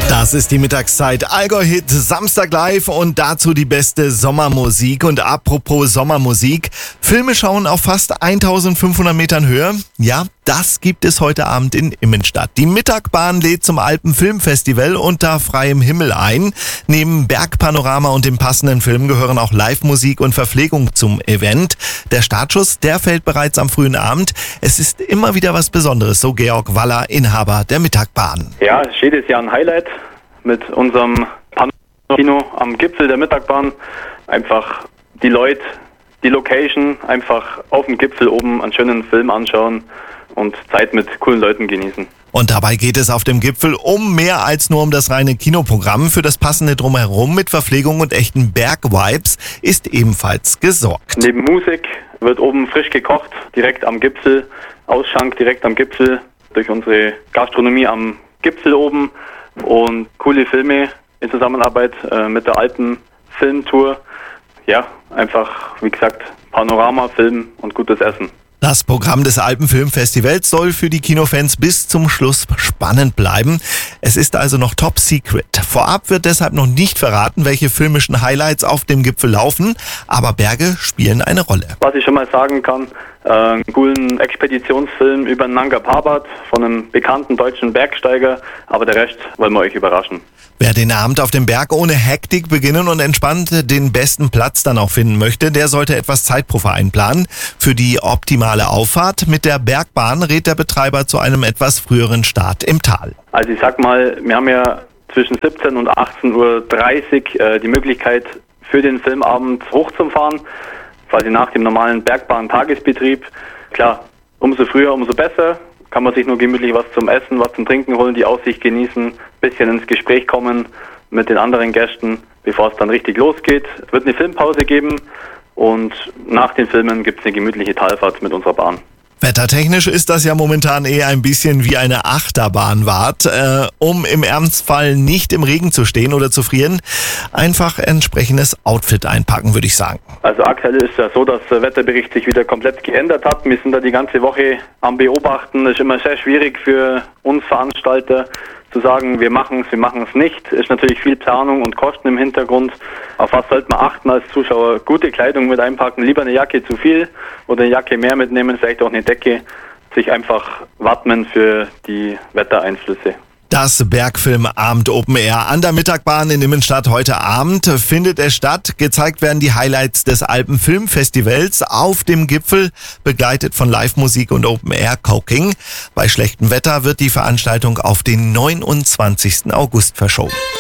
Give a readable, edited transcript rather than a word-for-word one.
Das ist die Mittagszeit. Allgäu-Hit Samstag live und dazu die beste Sommermusik. Und apropos Sommermusik, Filme schauen auf fast 1500 Metern Höhe. Ja, das gibt es heute Abend in Immenstadt. Die Mittagbahn lädt zum Alpenfilmfestival unter freiem Himmel ein. Neben Bergpanorama und dem passenden Film gehören auch Live-Musik und Verpflegung zum Event. Der Startschuss, der fällt bereits am frühen Abend. Es ist immer wieder was Besonderes, so Georg Waller, Inhaber der Mittagbahn. Ja, es ist jedes Jahr ein Highlight mit unserem Kino am Gipfel der Mittagbahn. Einfach die Leute, die Location, einfach auf dem Gipfel oben einen schönen Film anschauen und Zeit mit coolen Leuten genießen. Und dabei geht es auf dem Gipfel um mehr als nur um das reine Kinoprogramm. Für das passende Drumherum mit Verpflegung und echten Bergvibes ist ebenfalls gesorgt. Neben Musik wird oben frisch gekocht, direkt am Gipfel, Ausschank direkt am Gipfel, durch unsere Gastronomie am Gipfel oben und coole Filme in Zusammenarbeit mit der Alpenfilmtour. Ja, einfach, wie gesagt, Panorama, Film und gutes Essen. Das Programm des Alpenfilmfestivals soll für die Kinofans bis zum Schluss spannend bleiben. Es ist also noch top secret. Vorab wird deshalb noch nicht verraten, welche filmischen Highlights auf dem Gipfel laufen, aber Berge spielen eine Rolle. Was ich schon mal sagen kann, einen coolen Expeditionsfilm über den Nanga Parbat von einem bekannten deutschen Bergsteiger, aber der Rest wollen wir euch überraschen. Wer den Abend auf dem Berg ohne Hektik beginnen und entspannt den besten Platz dann auch finden möchte, der sollte etwas Zeitpuffer einplanen. Für die optimale Auffahrt mit der Bergbahn rät der Betreiber zu einem etwas früheren Start im Tal. Also ich sag mal, wir haben ja zwischen 17 und 18:30 Uhr die Möglichkeit für den Filmabend hochzufahren, quasi nach dem normalen Bergbahn-Tagesbetrieb. Klar, umso früher, umso besser. Kann man sich nur gemütlich was zum Essen, was zum Trinken holen, die Aussicht genießen, bisschen ins Gespräch kommen mit den anderen Gästen, bevor es dann richtig losgeht. Es wird eine Filmpause geben und nach den Filmen gibt es eine gemütliche Talfahrt mit unserer Bahn. Wettertechnisch ist das ja momentan eher ein bisschen wie eine Achterbahnfahrt. Um im Ernstfall nicht im Regen zu stehen oder zu frieren, einfach entsprechendes Outfit einpacken, würde ich sagen. Also aktuell ist ja so, dass der Wetterbericht sich wieder komplett geändert hat. Wir sind da die ganze Woche am Beobachten. Das ist immer sehr schwierig für uns Veranstalter zu sagen, wir machen es nicht. Ist natürlich viel Planung und Kosten im Hintergrund. Auf was sollte man achten als Zuschauer? Gute Kleidung mit einpacken, lieber eine Jacke zu viel oder eine Jacke mehr mitnehmen, vielleicht auch eine Decke. Sich einfach wappnen für die Wettereinflüsse. Das Bergfilmabend Open Air an der Mittagbahn in Immenstadt heute Abend findet es statt. Gezeigt werden die Highlights des Alpenfilmfestivals auf dem Gipfel, begleitet von Live-Musik und Open Air Cooking. Bei schlechtem Wetter wird die Veranstaltung auf den 29. August verschoben.